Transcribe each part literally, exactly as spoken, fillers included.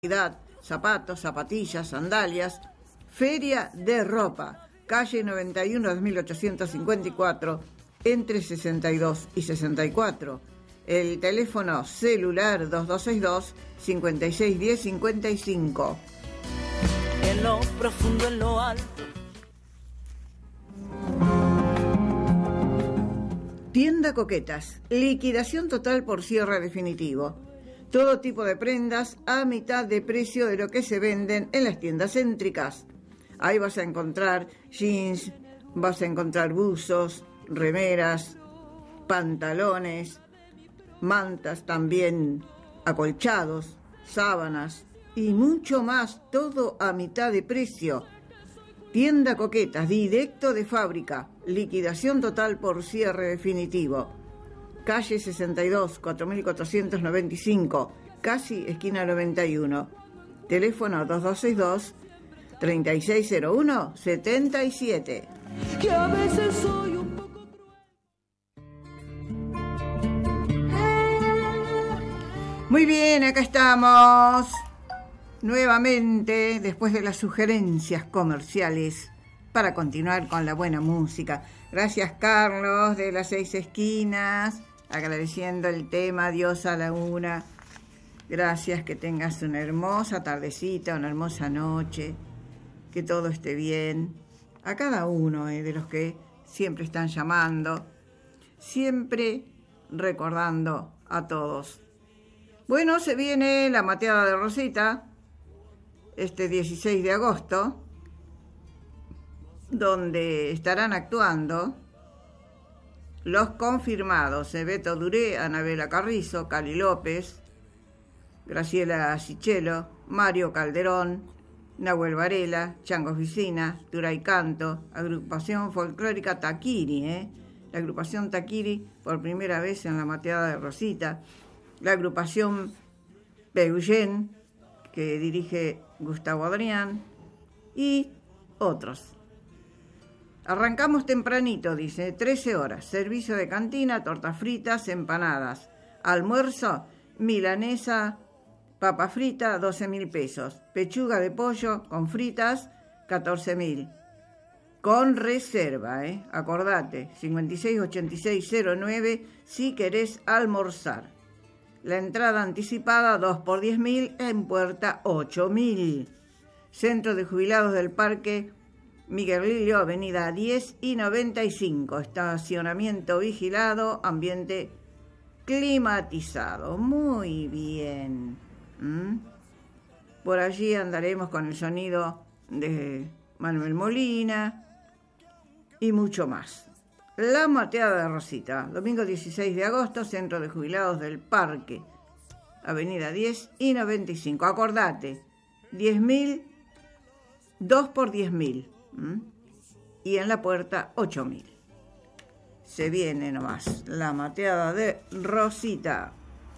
zapatos, zapatillas, sandalias. Feria de Ropa, calle noventa y uno, dos mil ochocientos cincuenta y cuatro, entre sesenta y dos y sesenta y cuatro. El teléfono celular dos dos seis dos, cinco seis uno cero, cincuenta y cinco. En lo profundo, en lo alto. Tienda Coquetas, liquidación total por cierre definitivo. Todo tipo de prendas a mitad de precio de lo que se venden en las tiendas céntricas. Ahí vas a encontrar jeans, vas a encontrar buzos, remeras, pantalones, mantas también, acolchados, sábanas y mucho más, todo a mitad de precio. Tienda Coquetas, directo de fábrica, liquidación total por cierre definitivo. Calle sesenta y dos, cuatro mil cuatrocientos noventa y cinco, casi esquina noventa y uno. Teléfono dos dos seis dos, treinta y seis cero uno, setenta y siete. Que a veces soy un poco Muy bien, acá estamos nuevamente después de las sugerencias comerciales para continuar con la buena música. Gracias, Carlos de las Seis Esquinas, agradeciendo el tema Adiós a la Una. Gracias, que tengas una hermosa tardecita, una hermosa noche, que todo esté bien. A cada uno eh, de los que siempre están llamando, siempre recordando a todos. Bueno, se viene la mateada de Rosita, este dieciséis de agosto, donde estarán actuando los confirmados: Beto Duré, Anabela Carrizo, Cali López, Graciela Sichelo, Mario Calderón, Nahuel Varela, Chango Oficina, Turay Canto, agrupación folclórica Taquiri, ¿eh? la agrupación Taquiri por primera vez en la mateada de Rosita, la agrupación Peugen, que dirige Gustavo Adrián, y otros. Arrancamos tempranito, dice, trece horas, servicio de cantina, tortas fritas, empanadas, almuerzo, milanesa, papa frita, doce mil pesos, pechuga de pollo con fritas, catorce mil, con reserva, ¿eh? Acordate, cincuenta y seis ochenta y seis cero nueve si querés almorzar. La entrada anticipada dos por diez mil, en puerta ocho mil. Centro de Jubilados del Parque Miguel Lillo, avenida diez y noventa y cinco. Estacionamiento vigilado, ambiente climatizado. Muy bien. ¿Mm? Por allí andaremos con el sonido de Manuel Molina y mucho más. La mateada de Rosita, domingo dieciséis de agosto, Centro de Jubilados del Parque, avenida diez y noventa y cinco. Acordate, diez mil, dos por diez mil. ¿Mm? Y en la puerta ocho mil. Se viene nomás la mateada de Rosita.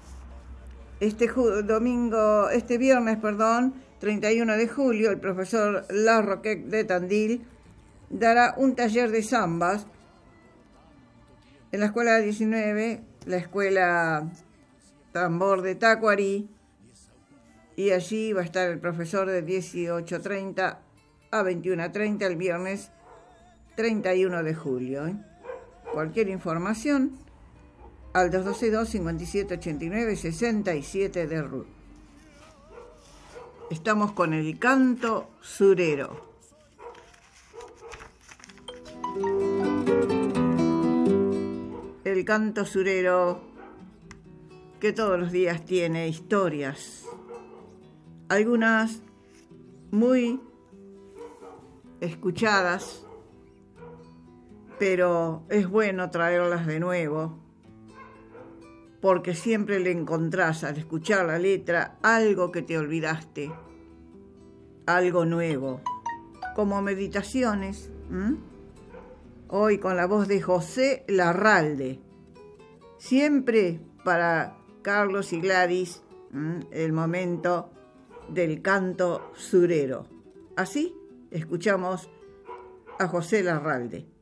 Este ju- domingo, este viernes, perdón, treinta y uno de julio, el profesor Larroquet de Tandil dará un taller de zambas en la escuela diecinueve, la escuela Tambor de Tacuarí, y allí va a estar el profesor de dieciocho treinta a veintiuno treinta el viernes treinta y uno de julio. ¿eh? Cualquier información al dos dos seis dos, cinco siete ocho nueve, seis siete de R U. Estamos con el canto surero. El canto surero que todos los días tiene historias, algunas muy escuchadas, pero es bueno traerlas de nuevo, porque siempre le encontrás al escuchar la letra algo que te olvidaste, algo nuevo, como meditaciones. ¿m? Hoy con la voz de José Larralde, siempre para Carlos y Gladys, ¿m? el momento del canto surero. Así escuchamos a José Larralde.